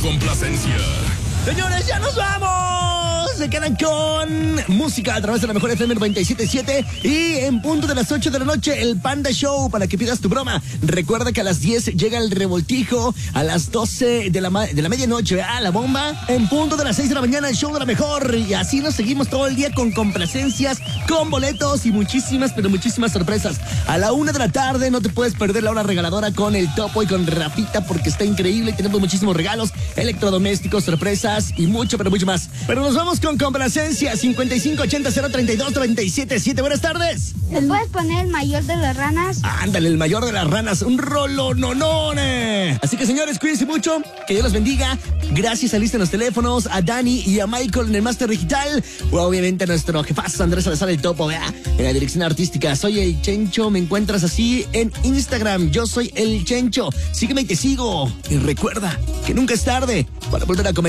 complacencia. Señores, ya nos vamos. Se quedan con música a través de la mejor FM 97.7 y en punto de las 8 de la noche el Panda Show para que pidas tu broma. Recuerda que a las 10 llega el revoltijo, a las 12 de la medianoche la bomba, en punto de las 6 de la mañana el show de la mejor, y así nos seguimos todo el día con complacencias, con boletos y muchísimas, pero muchísimas sorpresas. A la 1 de la tarde no te puedes perder la hora regaladora con el Topo y con Rafita porque está increíble. Tenemos muchísimos regalos, electrodomésticos, sorpresas y mucho, pero mucho más. Pero nos vamos con complacencia. 5580-032-977. Buenas tardes. ¿Me puedes poner el mayor de las ranas? Ándale, el mayor de las ranas. Un rolo nonone. Así que, señores, cuídense mucho. Que Dios los bendiga. Gracias a Lista en los teléfonos, a Dani y a Michael en el Máster Digital. O obviamente a nuestro jefazo Andrés Salazar el Topo, en la dirección artística. Soy el Chencho. Me encuentras así en Instagram. Yo soy el Chencho. Sígueme y te sigo. Y recuerda que nunca es tarde para volver a comentar.